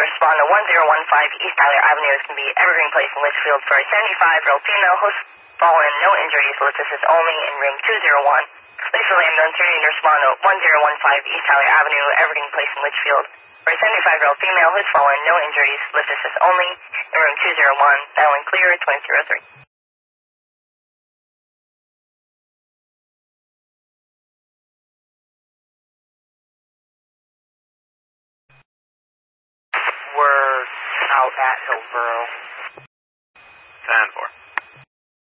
respond to 1015 East Tyler Avenue. This can be Evergreen Place in Litchfield for a 75-year-old female who's fallen, no injuries, lithosis only in room 201. Litchfield ambulance, you need to respond to 1015 East Tyler Avenue, Evergreen Place in Litchfield for a 75-year-old female who's fallen, no injuries, lithosis only in room 201. Dialing clear, 2003. We're out at Hillsboro. 10-4.